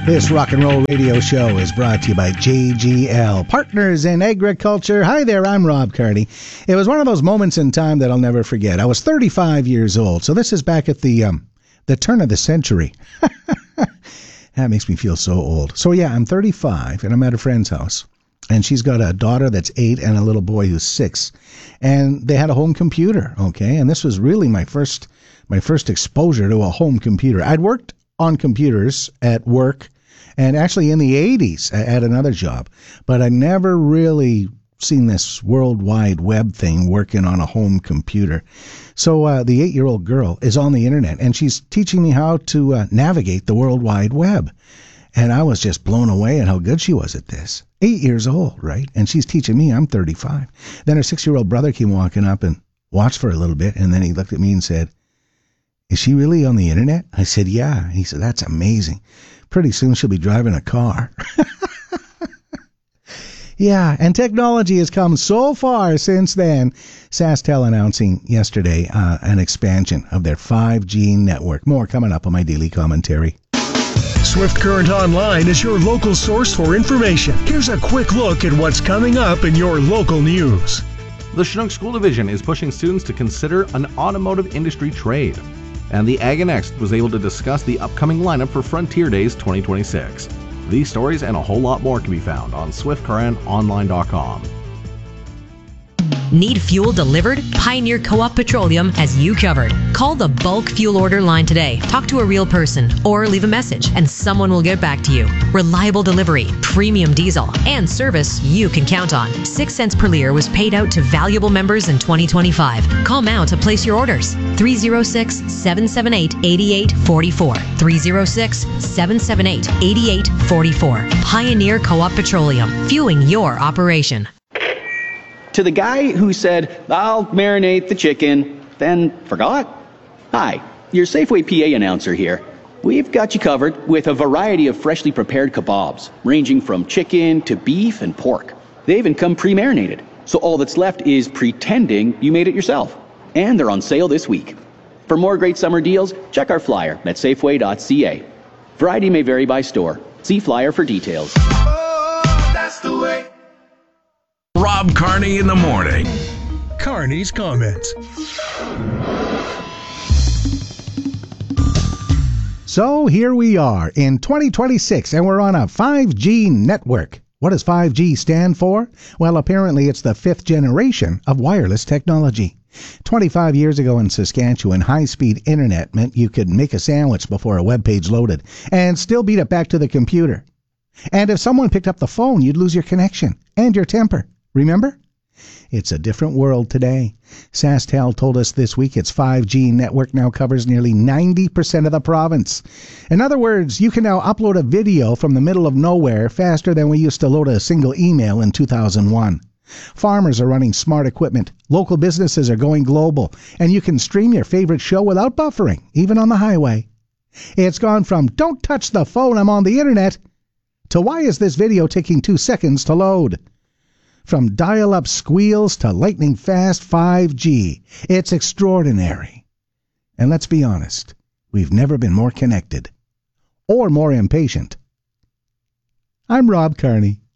This rock and roll radio show is brought to you by JGL, Partners in Agriculture. Hi there, I'm Rob Carney. It was one of those moments in time that I'll never forget. I was 35 years old, so this is back at the turn of the century. That makes me feel so old. So yeah, I'm 35, and I'm at a friend's house. And she's got a daughter that's 8 and a little boy who's 6. And they had a home computer, okay? And this was really my first exposure to a home computer. I'd worked on computers at work and actually in the 80s at another job. But I'd never really seen this World Wide Web thing working on a home computer. So the 8-year-old girl is on the internet, and she's teaching me how to navigate the World Wide Web. And I was just blown away at how good she was at this. 8 years old, right? And she's teaching me. I'm 35. Then her 6-year-old brother came walking up and watched for a little bit, and then he looked at me and said, "Is she really on the internet?" I said, "Yeah." He said, "That's amazing. Pretty soon she'll be driving a car." Yeah, and technology has come so far since then. SaskTel announcing yesterday an expansion of their 5G network. More coming up on my daily commentary. Swift Current Online is your local source for information. Here's a quick look at what's coming up in your local news. The Chinook School Division is pushing students to consider an automotive industry trade. And the Ag and Next was able to discuss the upcoming lineup for Frontier Days 2026. These stories and a whole lot more can be found on SwiftCurrentOnline.com. Need fuel delivered? Pioneer Co-op Petroleum has you covered. Call the bulk fuel order line today. Talk to a real person or leave a message and someone will get back to you. Reliable delivery, premium diesel, and service you can count on. 6 cents per liter was paid out to valuable members in 2025. Call now to place your orders. 306-778-8844. 306-778-8844. Pioneer Co-op Petroleum, fueling your operation. To the guy who said, "I'll marinate the chicken," then forgot? Hi, your Safeway PA announcer here. We've got you covered with a variety of freshly prepared kebabs, ranging from chicken to beef and pork. They even come pre-marinated, so all that's left is pretending you made it yourself. And they're on sale this week. For more great summer deals, check our flyer at safeway.ca. Variety may vary by store. See flyer for details. Oh, that's the way. Rob Carney in the morning. Carney's comments. So here we are in 2026, and we're on a 5G network. What does 5G stand for? Well, apparently it's the 5th generation of wireless technology. 25 years ago in Saskatchewan, high-speed internet meant you could make a sandwich before a web page loaded and still beat it back to the computer. And if someone picked up the phone, you'd lose your connection and your temper. Remember? It's a different world today. SaskTel told us this week its 5G network now covers nearly 90% of the province. In other words, you can now upload a video from the middle of nowhere faster than we used to load a single email in 2001. Farmers are running smart equipment, local businesses are going global, and you can stream your favorite show without buffering, even on the highway. It's gone from "don't touch the phone, I'm on the internet," to "why is this video taking 2 seconds to load?" From dial-up squeals to lightning-fast 5G, it's extraordinary. And let's be honest, we've never been more connected or more impatient. I'm Rob Carney.